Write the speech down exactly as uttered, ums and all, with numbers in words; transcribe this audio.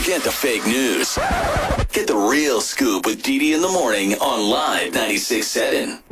Forget the fake news. Get the real scoop with Dee Dee in the morning on Live ninety-six point seven.